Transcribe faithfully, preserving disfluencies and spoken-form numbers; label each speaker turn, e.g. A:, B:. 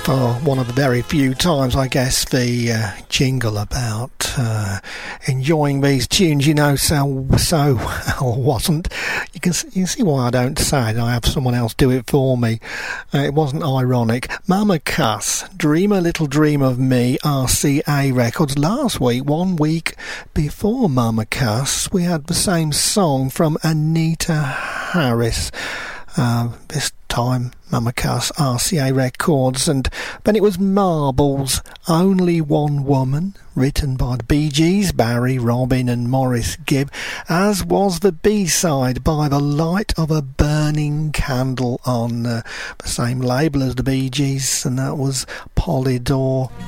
A: Oh, one of the very few times, I guess, the uh, jingle about uh, enjoying these tunes, you know, so so well wasn't. You can you can see why I don't say it. I have someone else do it for me. Uh, it wasn't ironic. Mama Cass, Dream a Little Dream of Me, R C A Records. Last week, one week before Mama Cass, we had the same song from Anita Harris. Uh, this time Mama Cass, R C A Records, and then it was Marbles, Only One Woman, written by the Bee Gees, Barry, Robin and Maurice Gibb, as was the B-side by The Light of a Burning Candle on uh, the same label as the Bee Gees, and that was Polydor.